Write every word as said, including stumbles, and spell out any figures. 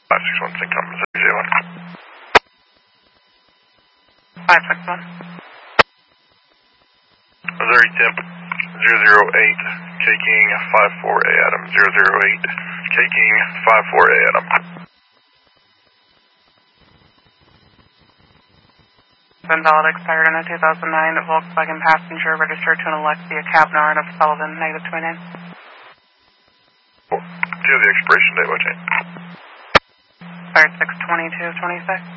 five six one, Saint Thomas, zero one. five six one. Missouri temp zero zero eight, K King five four A Adam, zero zero eight, K King five four A Adam. Invalid expired in a two thousand nine Volkswagen passenger registered to an Alexia Kavnar of Sullivan, negative twenty-nine. Do you have the expiration date, what change? Expired six twenty-two twenty-six.